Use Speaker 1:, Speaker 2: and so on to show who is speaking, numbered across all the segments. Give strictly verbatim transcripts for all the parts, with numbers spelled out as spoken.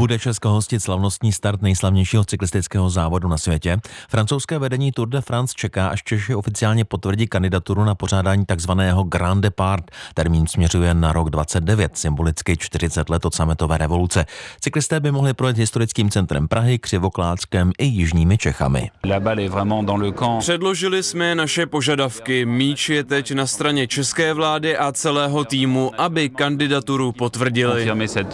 Speaker 1: Bude Česko hostit slavnostní start nejslavnějšího cyklistického závodu na světě. Francouzské vedení Tour de France čeká, až Češi oficiálně potvrdí kandidaturu na pořádání takzvaného Grand Départ. Termín směřuje na rok dvacet devět, symbolicky čtyřicet let od sametové revoluce. Cyklisté by mohli projet historickým centrem Prahy, Křivoklátskem i jižními Čechami.
Speaker 2: Předložili jsme naše požadavky. Míč je teď na straně české vlády a celého týmu, aby kandidaturu potvrdili.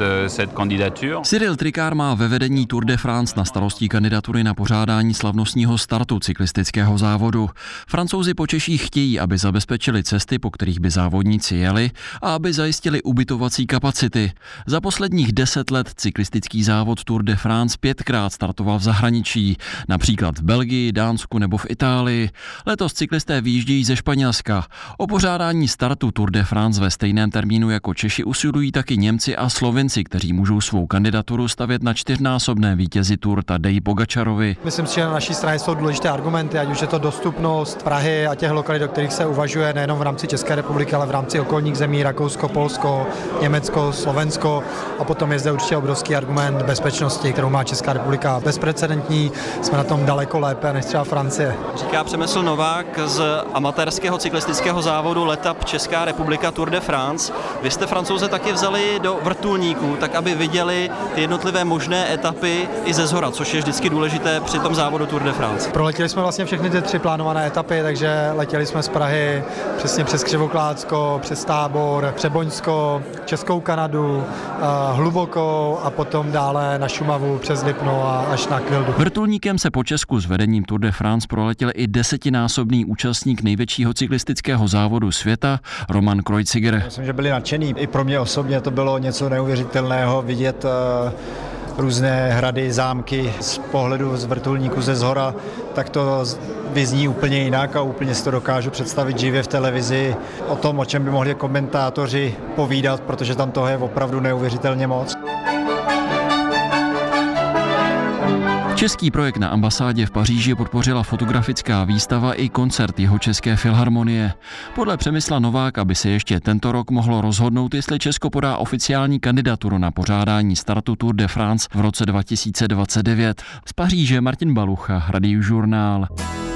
Speaker 3: Cyril Tricard má ve vedení Tour de France na starosti kandidatury na pořádání slavnostního startu cyklistického závodu. Francouzi po Češích chtějí, aby zabezpečili cesty, po kterých by závodníci jeli, a aby zajistili ubytovací kapacity. Za posledních deset let cyklistický závod Tour de France pětkrát startoval v zahraničí, například v Belgii, Dánsku nebo v Itálii. Letos cyklisté vyjíždějí ze Španělska. O pořádání startu Tour de France ve stejném termínu jako Češi usilují taky Němci a Slovinci, kteří můžou svou kandidaturu stavět na čtyřnásobné vítězi Tour Tadeji Pogačarovi.
Speaker 4: Myslím si, že na naší straně jsou důležité argumenty, ať už je to dostupnost Prahy a těch lokalit, do kterých se uvažuje nejenom v rámci České republiky, ale v rámci okolních zemí, Rakousko, Polsko, Německo, Slovensko, a potom je zde určitě obrovský argument bezpečnosti, kterou má Česká republika bezprecedentní. Jsme na tom daleko lépe než třeba Francie.
Speaker 5: Říká Přemysl Novák z amatérského cyklistického závodu Letap Česká republika Tour de France. Vy jste Francouze taky vzali do vrtulníků, tak aby viděli ty jednotlivé možné etapy i ze zhora, což je vždycky důležité při tom závodu Tour de France.
Speaker 4: Proletěli jsme vlastně všechny ty tři plánované etapy, takže letěli jsme z Prahy přesně přes Křivoklátsko, přes Tábor, Třeboňsko, Českou Kanadu, Hlubokou a potom dále na Šumavu přes Lipno a až na Kvildu.
Speaker 3: Vrtulníkem se po Česku s vedením Tour de France proletěl i desetinásobný účastník největšího cyklistického závodu světa Roman Kreuziger.
Speaker 6: Myslím, že byli nadšený. I pro mě osobně to bylo něco neuvěřitelného vidět uh, různé hrady, zámky z pohledu z vrtulníku ze zhora, tak to vyzní úplně jinak a úplně si to dokážu představit živě v televizi o tom, o čem by mohli komentátoři povídat, protože tam toho je opravdu neuvěřitelně moc.
Speaker 3: Český projekt na ambasádě v Paříži podpořila fotografická výstava i koncert Jihočeské filharmonie. Podle Přemysla Nováka by se ještě tento rok mohlo rozhodnout, jestli Česko podá oficiální kandidaturu na pořádání startu Tour de France v roce dva tisíce dvacet devět. Z Paříže Martin Balucha, Radiožurnál.